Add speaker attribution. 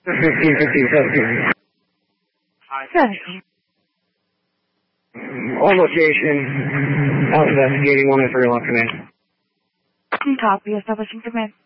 Speaker 1: 1550. On location, Alpha investigating 103 Lock Command.
Speaker 2: Copy, establishing command.